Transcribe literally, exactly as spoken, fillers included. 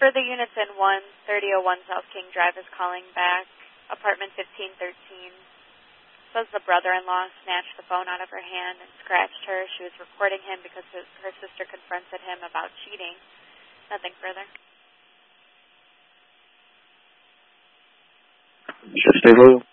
For the units in one, thirty oh one South King Drive is calling back. Apartment fifteen thirteen. Says the brother-in-law snatched the phone out of her hand and scratched her. She was recording him because his, her sister confronted him about cheating. Nothing further. Just stay loyal.